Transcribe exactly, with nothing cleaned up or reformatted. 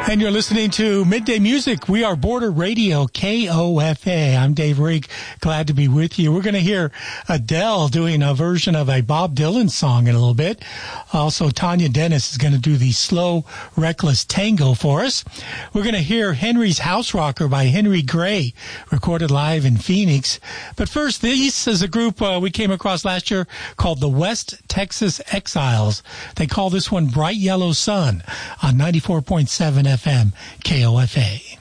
And you're listening to Midday Music. We are Border Radio, K O F A. I'm Dave Reek. Glad to be with you. We're going to hear Adele doing a version of a Bob Dylan song in a little bit. Also, Tanya Dennis is going to do the Slow, Reckless Tango for us. We're going to hear Henry's House Rocker by Henry Gray, recorded live in Phoenix. But first, this is a group uh, we came across last year called the West Texas Exiles. They call this one Bright Yellow Sun on ninety-four point seven F M K O F A.